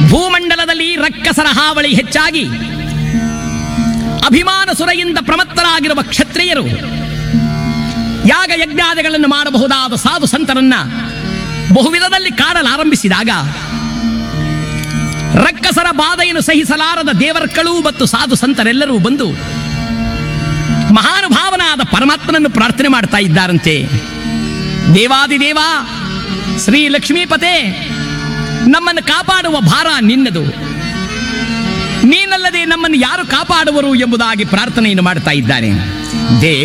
ಭೂಮಂಡಲದಲ್ಲಿ ರಕ್ಕಸರ ಹಾವಳಿ ಹೆಚ್ಚಾಗಿ ಅಭಿಮಾನ ಸುರೆಯಿಂದ ಪ್ರಮತ್ತರಾಗಿರುವ ಕ್ಷತ್ರಿಯರು ಯಾಗ ಯಜ್ಞಾದಿಗಳನ್ನು ಮಾಡಬಹುದಾದ ಸಾಧು ಸಂತರನ್ನ ಬಹುವಿಧದಲ್ಲಿ ಕಾಡಲಾರಂಭಿಸಿದಾಗ ರಕ್ಕಸರ ಬಾಧೆಯನ್ನು ಸಹಿಸಲಾರದ ದೇವರ್ಗಳು ಮತ್ತು ಸಾಧು ಸಂತರೆಲ್ಲರೂ ಬಂದು ಮಹಾನುಭಾವನಾದ ಪರಮಾತ್ಮನನ್ನು ಪ್ರಾರ್ಥನೆ ಮಾಡ್ತಾ ಇದ್ದಾರಂತೆ. ದೇವಾದಿದೇವ ಶ್ರೀ ಲಕ್ಷ್ಮೀಪತೆ, ನಮ್ಮನ್ನು ಕಾಪಾಡುವ ಭಾರ ನಿನ್ನದು, ನೀನಲ್ಲದೆ ನಮ್ಮನ್ನು ಯಾರು ಕಾಪಾಡುವರು ಎಂಬುದಾಗಿ ಪ್ರಾರ್ಥನೆಯನ್ನು ಮಾಡ್ತಾ ಇದ್ದಾನೆ.